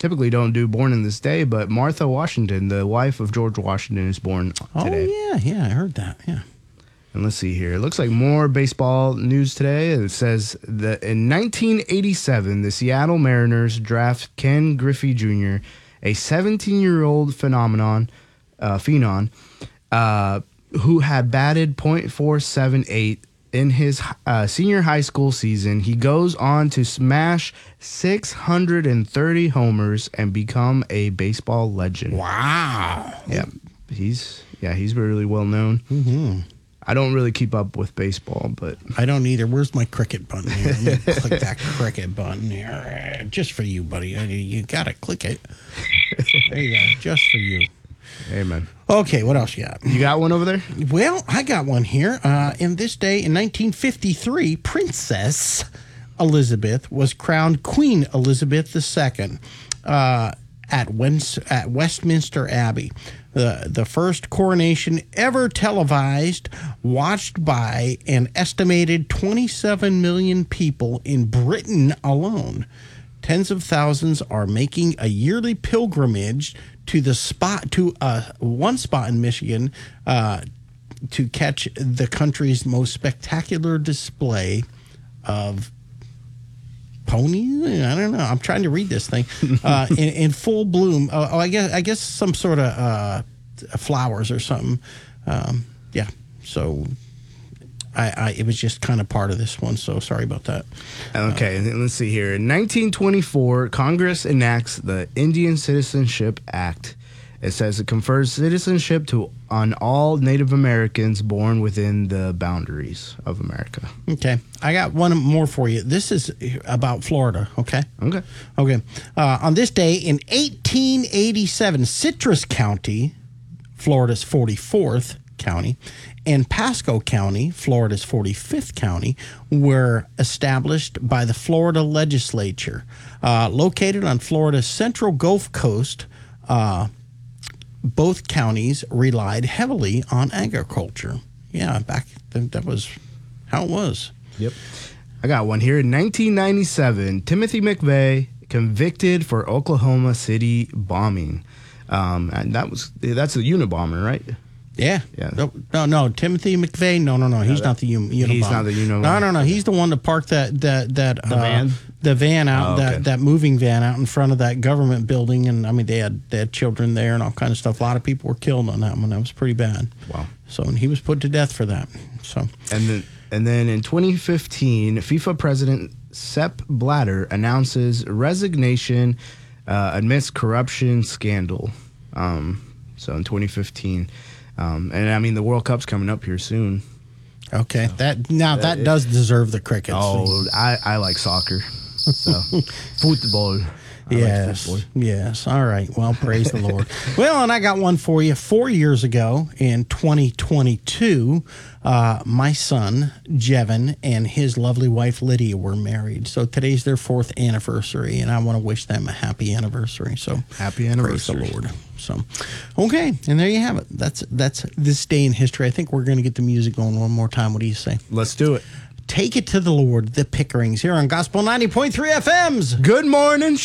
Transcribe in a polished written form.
typically don't do born in this day, but Martha Washington, the wife of George Washington, is born today. Oh, yeah, I heard that, yeah. And let's see here. It looks like more baseball news today. It says that in 1987, the Seattle Mariners draft Ken Griffey Jr., a 17-year-old phenom, who had batted .478 in his senior high school season. He goes on to smash 630 homers and become a baseball legend. Wow. Yeah, he's really well known. Mm-hmm. I don't really keep up with baseball, but I don't either. Where's my cricket button here? I'm gonna click that cricket button here. Just for you, buddy. You got to click it. There you go. Just for you. hey, man. Okay, what else you got? You got one over there? Well, I got one here. In this day, in 1953, Princess Elizabeth was crowned Queen Elizabeth II at Westminster Abbey. The first coronation ever televised, watched by an estimated 27 million people in Britain alone. Tens of thousands are making a yearly pilgrimage to one spot in Michigan to catch the country's most spectacular display of ponies. I don't know. I'm trying to read this thing in full bloom. I guess some sort of flowers or something. Yeah. So it was just kind of part of this one. So sorry about that. Okay, let's see here. In 1924, Congress enacts the Indian Citizenship Act. It says it confers citizenship on all Native Americans born within the boundaries of America. Okay. I got one more for you. This is about Florida, okay? Okay. On this day in 1887, Citrus County, Florida's 44th county, and Pasco County, Florida's 45th county, were established by the Florida legislature. Located on Florida's central Gulf Coast, both counties relied heavily on agriculture. Yeah, back then that was how it was. Yep. I got one here. In 1997, Timothy McVeigh convicted for Oklahoma City bombing. And that's the Unabomber, right? Yeah. No. Timothy McVeigh. No. He's not the Unabomber. He's not the Unabomber. No. He's the one that parked the van. The van out, that moving van out in front of that government building, and I mean they had children there and all kinds of stuff. A lot of people were killed on that one. That was pretty bad. Wow. So and he was put to death for that. So and then in 2015, FIFA President Sepp Blatter announces resignation amidst corruption scandal. So in 2015, and I mean the World Cup's coming up here soon. Okay, that does deserve the crickets. Oh, I like soccer. So, football. Yes. All right. Well, praise the Lord. Well, and I got one for you. 4 years ago in 2022, my son, Jevin, and his lovely wife, Lydia, were married. So today's their 4th anniversary, and I want to wish them a happy anniversary. So happy anniversary. Praise the Lord. So, okay. And there you have it. That's this day in history. I think we're going to get the music going one more time. What do you say? Let's do it. Take it to the Lord, the Pickerings, here on Gospel 90.3 FM's Good Morning